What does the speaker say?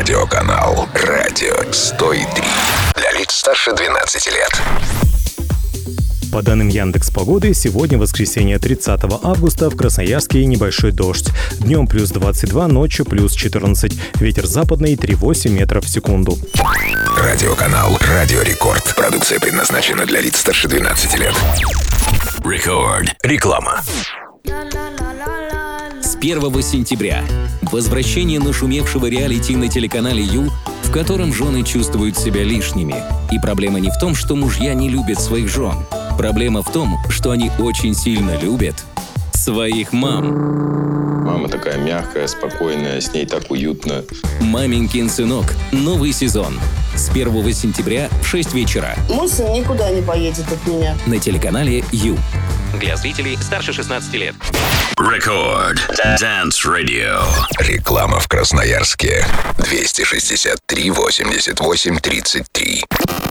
Радиоканал «Радио 103». Для лиц старше 12 лет. По данным Яндекс.Погоды, сегодня, воскресенье, 30 августа, в Красноярске небольшой дождь. Днем плюс 22, ночью плюс 14. Ветер западный 3,8 метров в секунду. Радиоканал «Радио Рекорд». Продукция предназначена для лиц старше 12 лет. Рекорд. Реклама. С 1 сентября возвращение нашумевшего реалити на телеканале Ю, в котором жены чувствуют себя лишними. И проблема не в том, что мужья не любят своих жен. Проблема в том, что они очень сильно любят своих мам. Мама такая мягкая, спокойная, с ней так уютно. «Маменькин сынок». Новый сезон. С 1 сентября в 6 вечера. Мой сын никуда не поедет от меня. На телеканале Ю. Для зрителей старше 16 лет. Рекорд. Dance Radio. Реклама в Красноярске. 263 88 33.